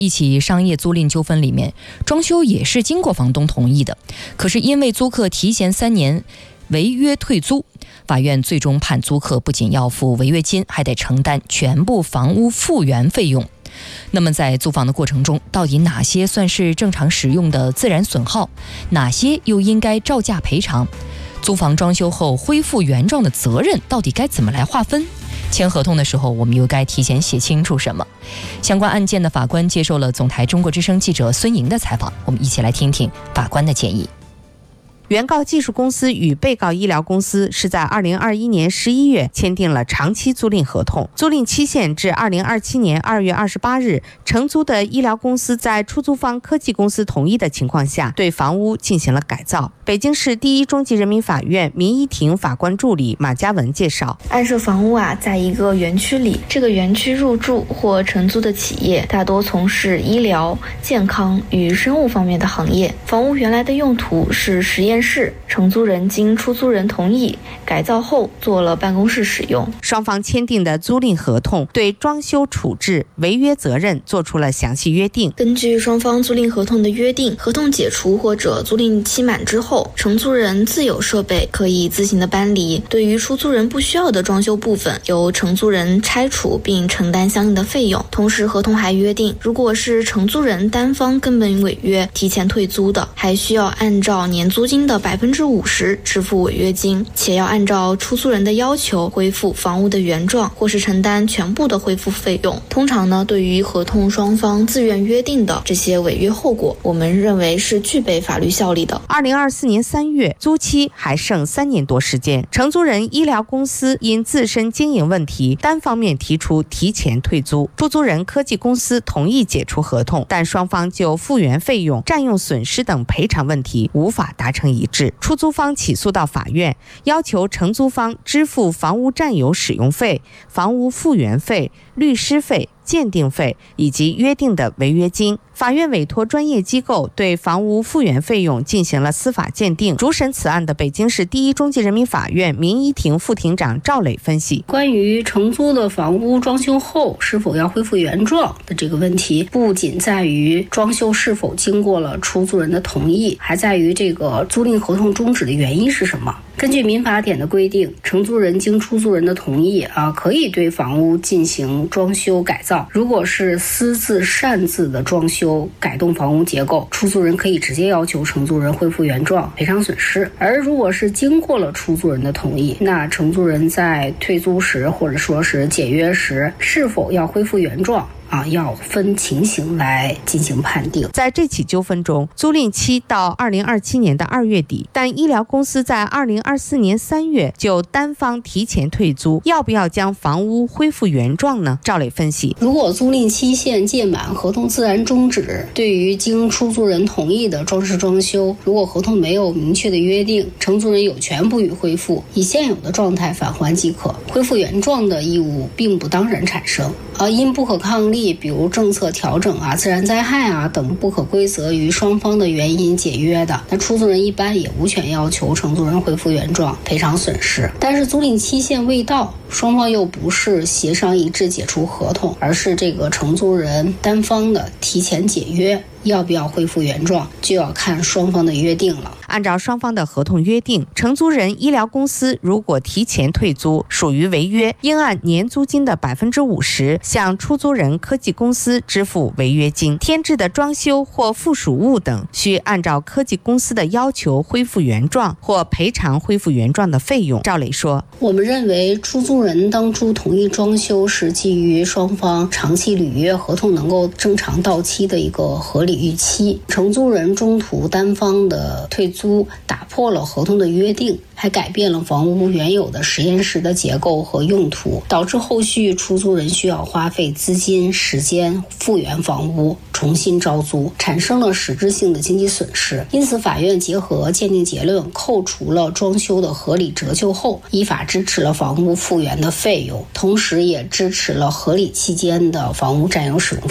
一起商业租赁纠纷里面，装修也是经过房东同意的，可是因为租客提前3年违约退租，法院最终判租客不仅要付违约金，还得承担全部房屋复原费用。那么在租房的过程中，到底哪些算是正常使用的自然损耗，哪些又应该照价赔偿？租房装修后恢复原状的责任到底该怎么来划分？签合同的时候，我们又该提前写清楚什么？相关案件的法官接受了总台中国之声记者孙莹的采访，我们一起来听听法官的建议。 原告技术公司与被告医疗公司是在2021年11月签订了长期租赁合同，租赁期限至2027年2月28日。承租的医疗公司在出租方科技公司同意的情况下，对房屋进行了改造。北京市第一中级人民法院民一庭法官助理马嘉文介绍， 案涉房屋在一个园区里，这个园区入住或承租的企业大多从事医疗、健康与生物方面的行业。房屋原来的用途是实验室，承租人经出租人同意改造后做了办公室使用。 双方签订的租赁合同对装修处置、违约责任做出了详细约定。 根据双方租赁合同的约定，合同解除或者租赁期满之后，承租人自有设备可以自行的搬离，对于出租人不需要的装修部分，由承租人拆除并承担相应的费用。同时合同还约定，如果是承租人单方根本违约提前退租的，还需要按照年租金的50%支付违约金，且要按照出租人的要求恢复房屋的原状，或是承担全部的恢复费用。通常呢，对于合同双方自愿约定的这些违约后果，我们认为是具备法律效力的。 2024年3月，租期还剩3年多时间，承租人医疗公司因自身经营问题，单方面提出提前退租，出租人科技公司同意解除合同，但双方就复原费用、占用损失等赔偿问题无法达成一致。出租方起诉到法院，要求承租方支付房屋占有使用费、房屋复原费、律师费、鉴定费以及约定的违约金。法院委托专业机构对房屋复原费用进行了司法鉴定。主审此案的北京市第一中级人民法院民一庭副庭长赵磊分析， 关于承租的房屋装修后是否要恢复原状的这个问题，不仅在于装修是否经过了出租人的同意，还在于这个租赁合同终止的原因是什么。根据民法典的规定，承租人经出租人的同意可以对房屋进行装修改造。如果是私自擅自的装修改动房屋结构，出租人可以直接要求承租人恢复原状赔偿损失。而如果是经过了出租人的同意，那承租人在退租时或者说是解约时是否要恢复原状要分情形来进行判定。 在这起纠纷中，租赁期到2027年的2月底，但医疗公司在2024年3月就单方提前退租，要不要将房屋恢复原状呢？赵磊分析， 如果租赁期限届满，合同自然终止，对于经出租人同意的装饰装修，如果合同没有明确的约定，承租人有权不予恢复，以现有的状态返还即可。恢复原状的义务并不当然产生，因不可抗力，比如政策调整自然灾害等不可归责于双方的原因解约的，那出租人一般也无权要求承租人恢复原状赔偿损失。但是租赁期限未到，双方又不是协商一致解除合同，而是这个承租人单方的提前解约，要不要恢复原状就要看双方的约定了。 按照双方的合同约定，承租人医疗公司如果提前退租，属于违约，应按年租金的50%向出租人科技公司支付违约金。添置的装修或附属物等，需按照科技公司的要求恢复原状或赔偿恢复原状的费用。赵磊说， 我们认为出租人当初同意装修是基于双方长期履约合同能够正常到期的一个合理预期，承租人中途单方的退租，打破了合同的约定，还改变了房屋原有的实验室的结构和用途，导致后续出租人需要花费资金、时间复原房屋，重新招租，产生了实质性的经济损失。因此法院结合鉴定结论，扣除了装修的合理折旧后，依法支持了房屋复原的费用，同时也支持了合理期间的房屋占有使用费。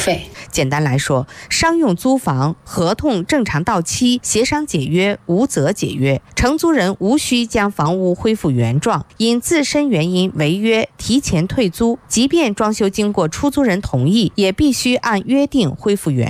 简单来说，商用租房合同正常到期，协商解约，无责解约，承租人无需将房屋恢复原状，因自身原因违约提前退租，即便装修经过出租人同意，也必须按约定恢复原